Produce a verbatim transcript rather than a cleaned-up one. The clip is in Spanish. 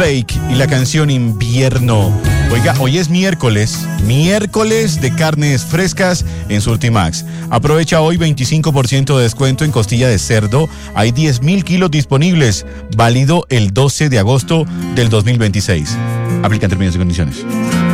Drake y la canción Invierno. Oiga, hoy es miércoles, miércoles de carnes frescas en Surtimax. Aprovecha hoy veinticinco por ciento de descuento en costilla de cerdo. Hay diez mil kilos disponibles, válido el doce de agosto del dos mil veintiséis. Aplican términos y condiciones.